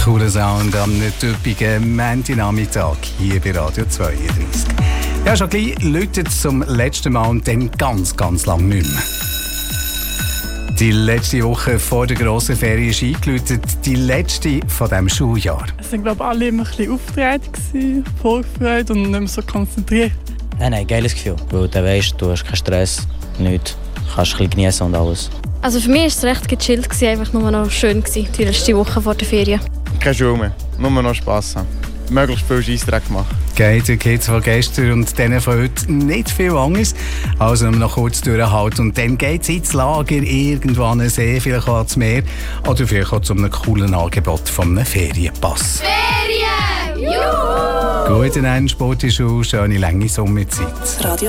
cooler Sound am typischen Montagnachmittag hier bei Radio 32. Ja, schon gleich läutet es zum letzten Mal und dann ganz, ganz lang nicht mehr. Die letzte Woche vor der grossen Ferien ist eingeläutet, die letzte von diesem Schuljahr. Es waren, glaube ich, alle immer ein bisschen aufgeregt, vorgefreut und nicht mehr so konzentriert. Nein, geiles Gefühl. Weil du weisst, du hast keinen Stress, nichts. Du kannst ein bisschen genießen und alles. Also für mich war es recht gechillt, einfach nur noch schön die letzte Woche vor der Ferien. Keine Schule mehr, nur noch Spass haben. Möglichst viel Scheissdreck machen. Geht den Kids von gestern und denen von heute nicht viel Angst. Also noch kurz durchhalten und dann geht es ins Lager, irgendwann an den See, vielleicht auch ans Meer oder vielleicht auch zu einem coolen Angebot von einem Ferienpass. Ferien! Juhu! Guten Endsport in Schule, schöne lange Sommerzeit. Radio